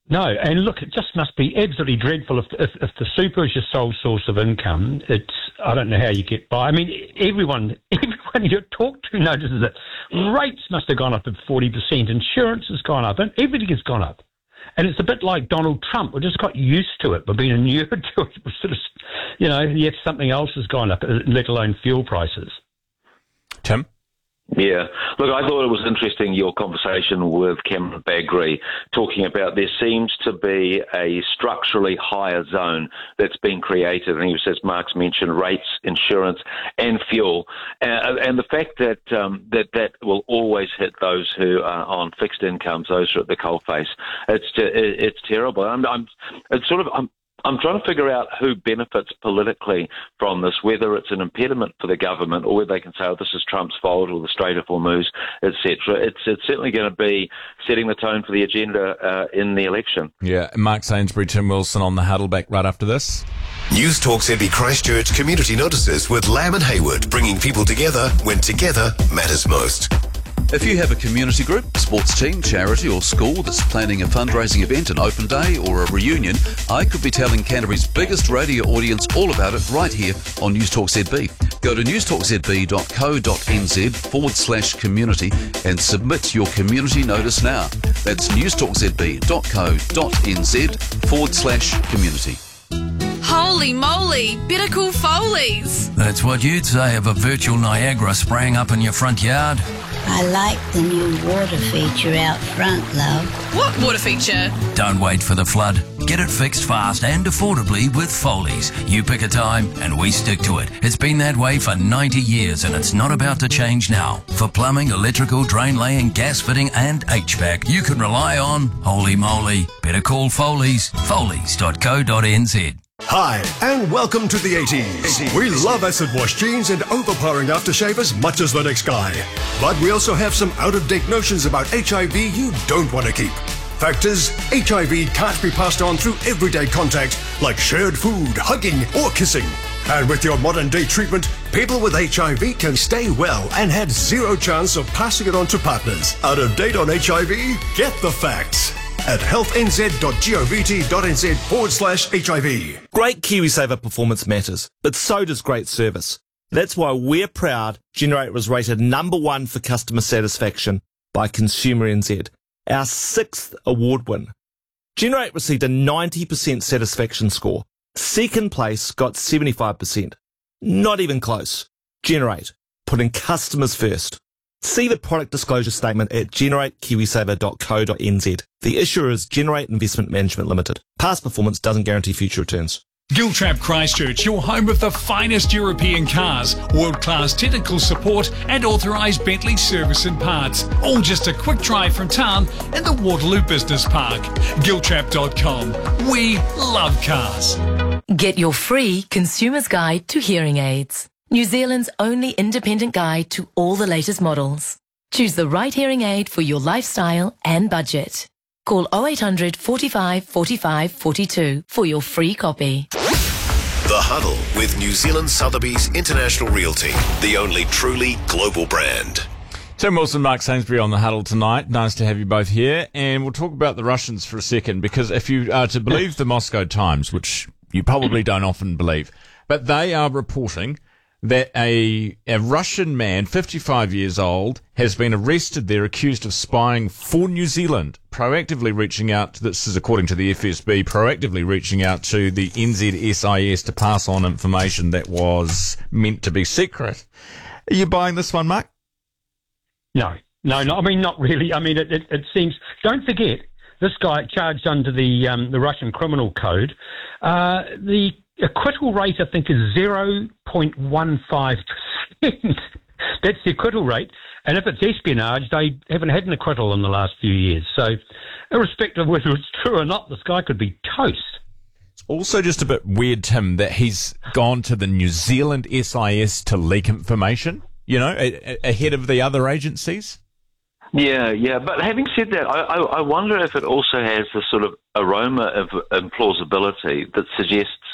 No, and look, it just must be absolutely dreadful if the super is your sole source of income. I don't know how you get by. I mean, everyone you talk to notices that rates must have gone up at 40%, insurance has gone up, and everything has gone up. And it's a bit like Donald Trump. We just got used to it. We've been inured to it. We're sort of, yet something else has gone up, let alone fuel prices. Tim? Yeah. Look, I thought it was interesting, your conversation with Cameron Bagri, talking about there seems to be a structurally higher zone that's been created. And he says, Mark's mentioned rates, insurance and fuel. And the fact that that will always hit those who are on fixed incomes, those who are at the coalface. It's terrible. I'm trying to figure out who benefits politically from this, whether it's an impediment for the government or whether they can say, oh, this is Trump's fault or the Strait of Hormuz, etc. It's certainly going to be setting the tone for the agenda in the election. Yeah, Mark Sainsbury, Tim Wilson on the Huddle, back right after this. News Talk ZB Christchurch Community Notices with Lamb and Hayward, bringing people together when together matters most. If you have a community group, sports team, charity or school that's planning a fundraising event, an open day or a reunion, I could be telling Canterbury's biggest radio audience all about it right here on News Talk ZB. Go to newstalkzb.co.nz/community and submit your community notice now. That's newstalkzb.co.nz/community. Holy moly, better call Foley's. That's what you'd say of a virtual Niagara spraying up in your front yard. I like the new water feature out front, love. What water feature? Don't wait for the flood. Get it fixed fast and affordably with Foley's. You pick a time and we stick to it. It's been that way for 90 years and it's not about to change now. For plumbing, electrical, drain laying, gas fitting and HVAC, you can rely on Holy Moly. Better call Foley's. Foley's.co.nz. Hi, and welcome to the 80s. We love acid wash jeans and overpowering aftershave as much as the next guy. But we also have some out-of-date notions about HIV you don't want to keep. Fact is, HIV can't be passed on through everyday contact like shared food, hugging or kissing. And with your modern-day treatment, people with HIV can stay well and have zero chance of passing it on to partners. Out of date on HIV? Get the facts at healthnz.gov.nz/HIV. Great KiwiSaver performance matters, but so does great service. That's why we're proud Generate was rated #1 for customer satisfaction by Consumer NZ, our 6th award win. Generate received a 90% satisfaction score. Second place got 75%. Not even close. Generate, putting customers first. See the product disclosure statement at generatekiwisaver.co.nz. The issuer is Generate Investment Management Limited. Past performance doesn't guarantee future returns. Giltrap Christchurch, your home of the finest European cars, world-class technical support and authorised Bentley service and parts. All just a quick drive from town in the Waterloo Business Park. Giltrap.com. We love cars. Get your free consumer's guide to hearing aids. New Zealand's only independent guide to all the latest models. Choose the right hearing aid for your lifestyle and budget. Call 0800 45 45 42 for your free copy. The Huddle with New Zealand Sotheby's International Realty, the only truly global brand. Tim Wilson, Mark Sainsbury on the Huddle tonight. Nice to have you both here. And we'll talk about the Russians for a second, because if you are to believe the Moscow Times, which you probably don't often believe, but they are reporting that a Russian man, 55 years old, has been arrested there accused of spying for New Zealand, proactively reaching out, this is according to the FSB, proactively reaching out to the NZSIS to pass on information that was meant to be secret. Are you buying this one, Mark? No, I mean, not really. I mean, it seems, don't forget, this guy charged under the Russian criminal code, the acquittal rate, I think, is 0.15%. That's the acquittal rate. And if it's espionage, they haven't had an acquittal in the last few years. So, irrespective of whether it's true or not, this guy could be toast. It's also just a bit weird, Tim, that he's gone to the New Zealand SIS to leak information, you know, ahead of the other agencies. Yeah. But having said that, I wonder if it also has the sort of aroma of implausibility that suggests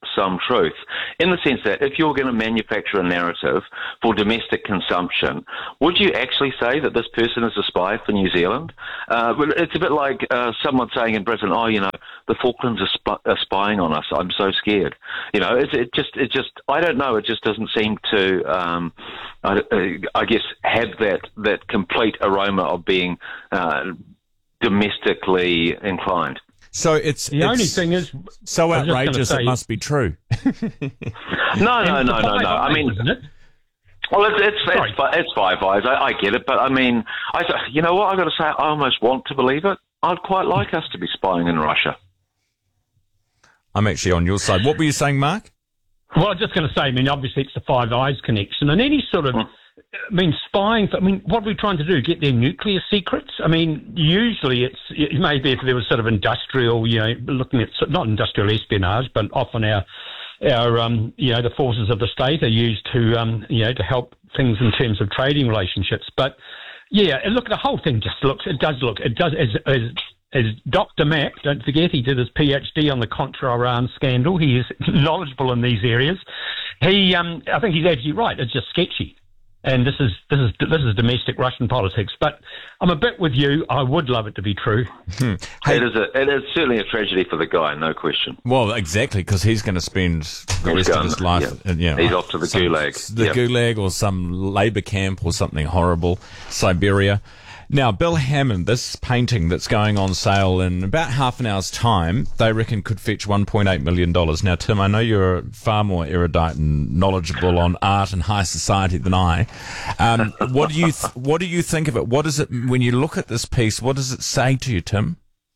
some truth, in the sense that if you're going to manufacture a narrative for domestic consumption, would you actually say that this person is a spy for New Zealand? It's a bit like someone saying in Britain, "Oh, the Falklands are spying on us. I'm so scared." It just I don't know. It just doesn't seem to, I guess, have that complete aroma of being domestically inclined. So it's only thing is so outrageous it must be true. No. I mean, isn't it? Well, it's Five Eyes. I get it, but I mean, you know what? I got to say, I almost want to believe it. I'd quite like us to be spying in Russia. I'm actually on your side. What were you saying, Mark? Well, I'm just going to say, I mean, obviously it's the Five Eyes connection, and any sort of, spying. What are we trying to do? Get their nuclear secrets? I mean, usually it maybe if there was sort of industrial, looking at not industrial espionage, but often our the forces of the state are used to to help things in terms of trading relationships. But yeah, look, the whole thing does as Dr. Mack, don't forget, he did his PhD on the Contra Iran scandal. He is knowledgeable in these areas. I think he's absolutely right. It's just sketchy. And this is domestic Russian politics. But I'm a bit with you. I would love it to be true. Hey, it is certainly a tragedy for the guy, no question. Well, exactly, because he's going to spend the rest of his life. Yeah. He's off to the Gulag. Gulag or some labour camp or something horrible, Siberia. Now, Bill Hammond, this painting that's going on sale in about half an hour's time, they reckon could fetch $1.8 million. Now, Tim, I know you're far more erudite and knowledgeable on art and high society than I. What do you think of it? What is it, when you look at this piece, what does it say to you, Tim?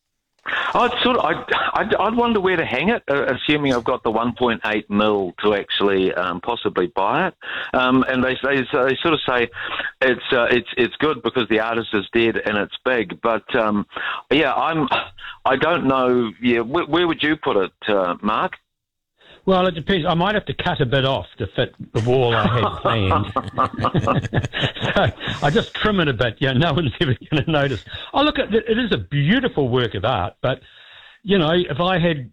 I'd wonder where to hang it, assuming I've got the 1.8 mil to actually possibly buy it. And they sort of say it's good because the artist is dead and it's big. But I don't know. Yeah, where would you put it, Mark? Well, it depends. I might have to cut a bit off to fit the wall I had planned. So I just trim it a bit. No one's ever going to notice. Oh, look, it is a beautiful work of art, but, if I had,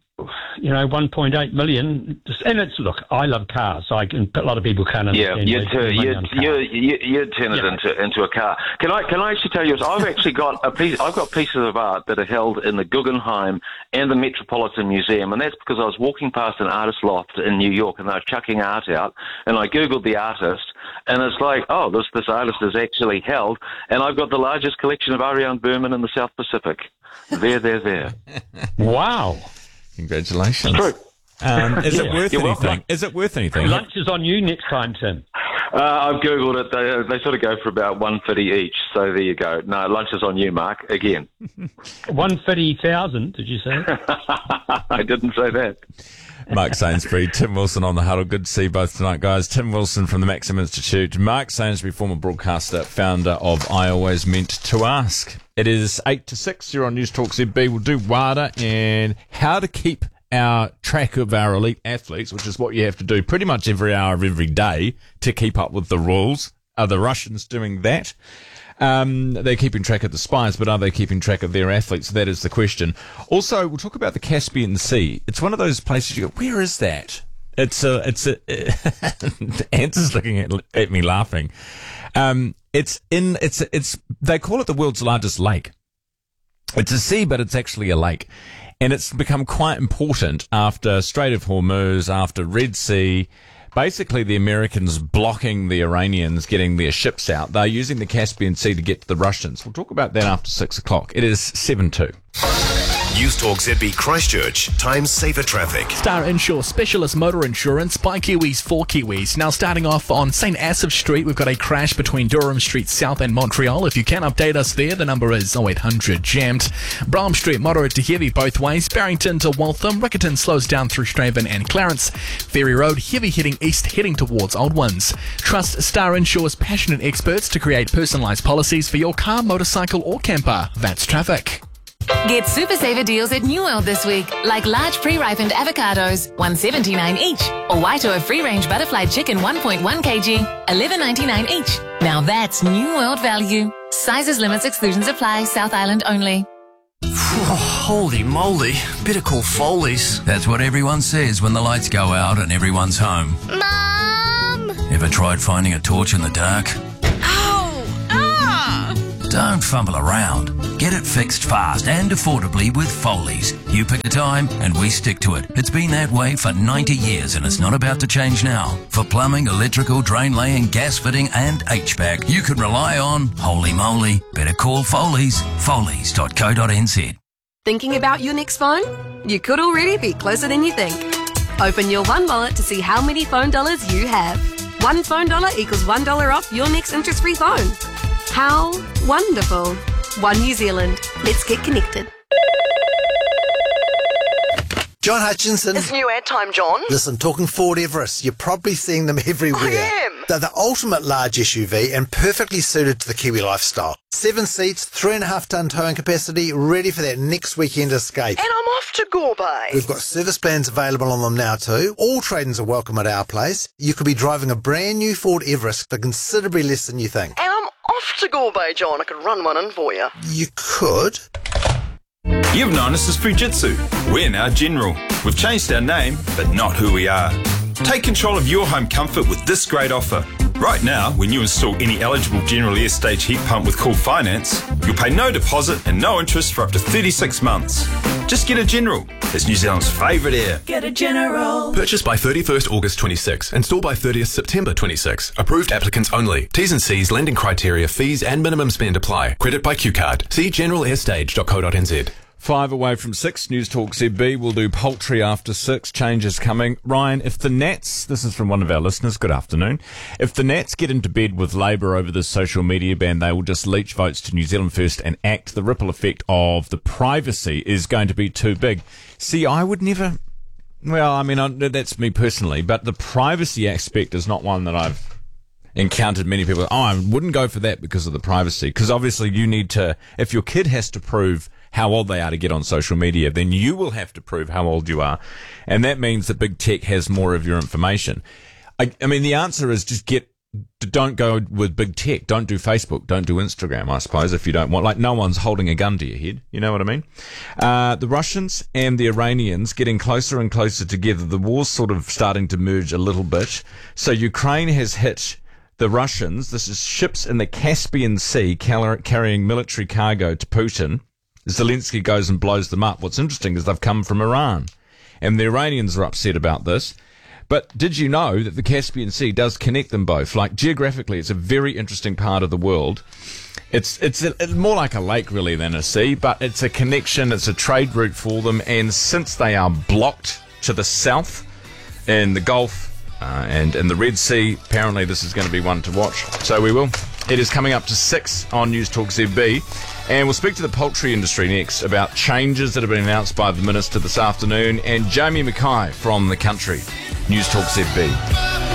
1.8 million, and look, I love cars, so a lot of people can't understand. Yeah, you'd turn it into a car. Can I actually tell you? I've actually got I've got pieces of art that are held in the Guggenheim and the Metropolitan Museum, and that's because I was walking past an artist loft in New York, and they were chucking art out, and I googled the artist, and it's like, oh, this artist is actually held, and I've got the largest collection of Ariane Berman in the South Pacific. There. Wow. Congratulations. It's true. Is it worth anything? Welcome. Is it worth anything? Lunch is on you next time, Tim. I've googled it. They sort of go for about $150 each. So there you go. No, lunch is on you, Mark. Again. 150,000? Did you say? I didn't say that. Mark Sainsbury, Tim Wilson on the huddle. Good to see you both tonight, guys. Tim Wilson from the Maxim Institute. Mark Sainsbury, former broadcaster, founder of I Always Meant to Ask. It is 8 to 6. You're on News Talk ZB. We'll do WADA and how to keep our track of our elite athletes, which is what you have to do pretty much every hour of every day to keep up with the rules. Are the Russians doing that? They're keeping track of the spies, but are they keeping track of their athletes? That is the question. Also, we'll talk about the Caspian Sea. It's one of those places you go, where is that? It's Answer's looking at me laughing. They call it the world's largest lake. It's a sea, but it's actually a lake. And it's become quite important after Strait of Hormuz, after Red Sea. Basically, the Americans blocking the Iranians getting their ships out. They're using the Caspian Sea to get to the Russians. We'll talk about that after 6 o'clock. It is 7:02. News Talk ZB Christchurch. Time saver traffic. Star Insure Specialist Motor Insurance by Kiwis for Kiwis. Now starting off on St. Asaph Street, we've got a crash between Durham Street South and Montreal. If you can update us there, the number is 0800 jammed. Brougham Street, moderate to heavy both ways. Barrington to Waltham. Riccarton slows down through Straven and Clarence. Ferry Road, heavy heading east, heading towards Old Ones. Trust Star Insure's passionate experts to create personalised policies for your car, motorcycle or camper. That's traffic. Get super saver deals at New World this week, like large pre-ripened avocados, $1.79 each, or Waitoa free-range butterfly chicken 1.1 kg, $11.99 each. Now that's New World value. Sizes, limits, exclusions apply. South Island only. Holy moly, better call Foley's. That's what everyone says when the lights go out and everyone's home. Mum! Ever tried finding a torch in the dark? Oh! Ah! Don't fumble around. Get it fixed fast and affordably with Foley's. You pick a time and we stick to it. It's been that way for 90 years and it's not about to change now. For plumbing, electrical, drain laying, gas fitting and HVAC, you can rely on, holy moly, better call Foley's. Foley's.co.nz. Thinking about your next phone? You could already be closer than you think. Open your One Wallet to see how many phone dollars you have. One phone dollar equals $1 off your next interest-free phone. How wonderful. One New Zealand. Let's get connected. John Hutchinson. It's new ad time, John. Listen, talking Ford Everest, you're probably seeing them everywhere. I am. They're the ultimate large SUV and perfectly suited to the Kiwi lifestyle. 7 seats, 3.5 tonne towing capacity, ready for that next weekend escape. And I'm off to Gorbay. We've got service plans available on them now too. All trade-ins are welcome at our place. You could be driving a brand new Ford Everest for considerably less than you think. And I'm off to Gorbay, John. I could run one in for you. You could. You've known us as Fujitsu. We're now General. We've changed our name, but not who we are. Take control of your home comfort with this great offer. Right now, when you install any eligible General Air Stage heat pump with Cool Finance, you'll pay no deposit and no interest for up to 36 months. Just get a General. It's New Zealand's favourite air. Get a General. Purchased by 31st August 26. Installed by 30th September 26. Approved applicants only. T's and C's, lending criteria, fees and minimum spend apply. Credit by Q-Card. See generalairstage.co.nz. 5 away from 6, News Talk ZB. We'll do poultry after 6. Changes coming. Ryan, if the Nats, this is from one of our listeners, good afternoon. If the Nats get into bed with Labour over this social media ban, they will just leach votes to New Zealand First and ACT. The ripple effect of the privacy is going to be too big. See, I would never, well, I mean, that's me personally, but the privacy aspect is not one that I've encountered many people. Oh, I wouldn't go for that because of the privacy. Because obviously you need to, if your kid has to prove how old they are to get on social media, then you will have to prove how old you are. And that means that big tech has more of your information. I mean, the answer is just don't go with big tech. Don't do Facebook. Don't do Instagram, I suppose, if you don't want. Like, no one's holding a gun to your head. You know what I mean? The Russians and the Iranians getting closer and closer together. The war's sort of starting to merge a little bit. So Ukraine has hit the Russians. This is ships in the Caspian Sea carrying military cargo to Putin. Zelensky goes and blows them up. What's interesting is they've come from Iran. And the Iranians are upset about this. But did you know that the Caspian Sea does connect them both? Like, geographically, it's a very interesting part of the world. It's more like a lake, really, than a sea, but it's a connection, it's a trade route for them. And since they are blocked to the south in the Gulf and in the Red Sea, apparently this is going to be one to watch. So we will. It is coming up to 6 on News Talk ZB. And we'll speak to the poultry industry next about changes that have been announced by the Minister this afternoon, and Jamie Mackay from the country. News Talk ZB.